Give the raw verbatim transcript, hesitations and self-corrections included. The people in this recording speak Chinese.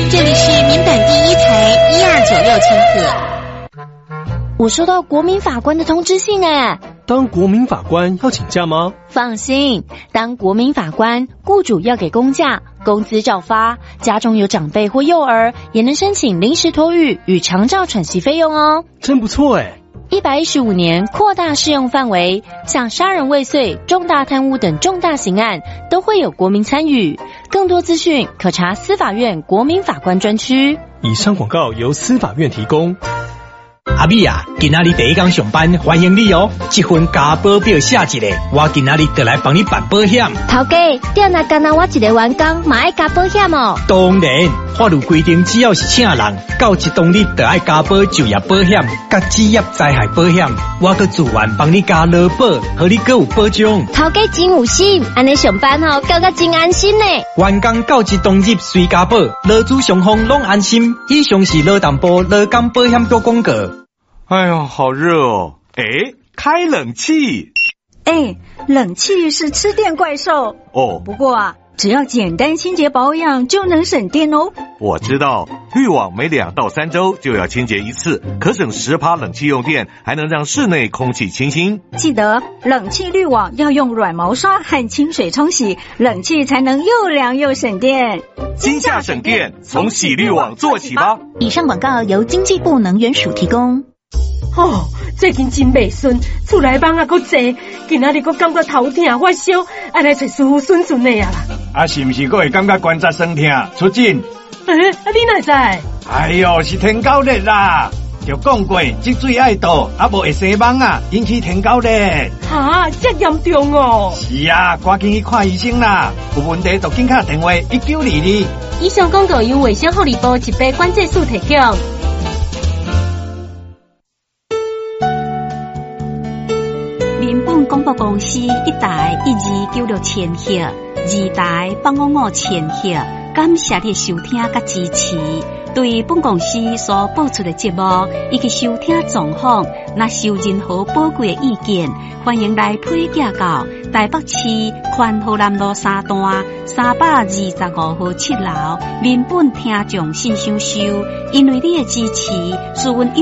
这里是民版第一台一二九六千赫。 我收到国民法官的通知信诶。 当国民法官要请假吗？ 放心，当国民法官，雇主要给公假，工资照发，家中有长辈或幼儿，也能申请临时托育与长照喘息费用哦。 真不错诶。 一百一十五年扩大适用范围，像杀人未遂、重大贪污等重大刑案都会有国民参与。更多资讯可查司法院国民法官专区。 以上广告由司法院提供。 阿美啊，今仔日第一天上班，欢迎你哦！这份加保表写一个，我今仔日就来帮你办保险。 头家，点哪干那我一个员工嘛爱加保险哦？ 当然，法律规定，只要是请人，到一当日就爱加保就业保险、甲职业灾害保险。我搁自愿帮你加劳保，和你搁有保障。 头家真有心，安尼上班吼，感觉真安心呢。 员工到一当日随加保，劳资双方拢安心。以上是劳动部劳工保险局广告。 哎呦，好热哦！哎，开冷气。 哎，冷气是吃电怪兽哦。 不过啊，只要简单清洁保养就能省电哦。 我知道，滤网每两到三周就要清洁一次，可省十趴冷气用电，还能让室内空气清新。 记得冷气滤网要用软毛刷和清水冲洗，冷气才能又凉又省电。 今夏省电，从洗滤网做起吧。 以上广告由经济部能源署提供。 哦，最近真袂顺，厝内蚊啊搁济，今仔日搁感觉头痛发烧，爱来找师傅顺顺的啊啦。 啊，是毋是搁会感觉关节酸痛？出诊。 诶、欸，啊你哪知？ 哎呦，是天狗热啦！就讲过，积水爱倒，啊无会生蚊啊，引起天狗热。 哈，这严重哦！ 是啊，赶紧去看医生啦！有问题就紧打电话一九二二。 以上广告由卫生福利部一百关节署提供。 民本广播公司一台一二九六千赫，二台八五五千赫，感谢你的收听甲支持。对本公司所播出的节目以及收听状况，若有任何宝贵的意见，欢迎来批寄到台北市宽和南路三段三百二十五号七楼民本听众信箱收。因为你的支持，是阮